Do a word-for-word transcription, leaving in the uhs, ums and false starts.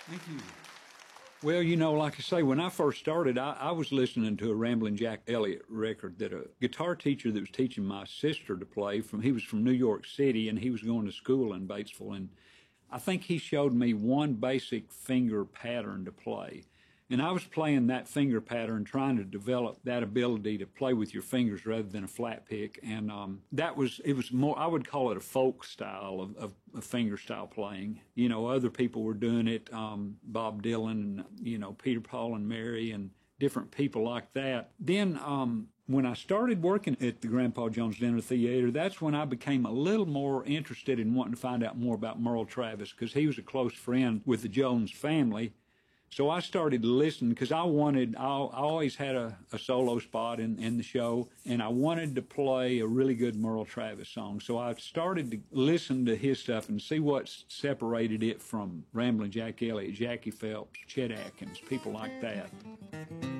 Thank you. Well, you know, like I say, when I first started, I, I was listening to a Ramblin' Jack Elliott record that a guitar teacher that was teaching my sister to play from, he was from New York City and he was going to school in Batesville. And I think he showed me one basic finger pattern to play. And I was playing that finger pattern, trying to develop that ability to play with your fingers rather than a flat pick. And um, that was, it was more, I would call it a folk style of, of, of finger style playing. You know, other people were doing it, um, Bob Dylan, and, you know, Peter, Paul, and Mary, and different people like that. Then um, when I started working at the Grandpa Jones Dinner Theater, that's when I became a little more interested in wanting to find out more about Merle Travis, because he was a close friend with the Jones family. So I started to listen because I wanted, I, I always had a, a solo spot in, in the show, and I wanted to play a really good Merle Travis song. So I started to listen to his stuff and see what separated it from Ramblin' Jack Elliott, Jackie Phelps, Chet Atkins, people like that.